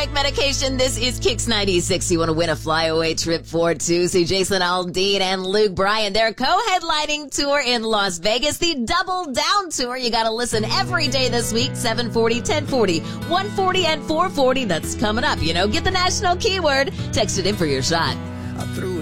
take medication, this is Kicks 96. You want to win a flyaway trip for two. See Jason Aldean and Luke Bryan. They're co-headlining tour in Las Vegas, the Double Down Tour. You got to listen every day this week, 740, 1040, 140, and 440. That's coming up. Get the national keyword. Text it in for your shot. I threw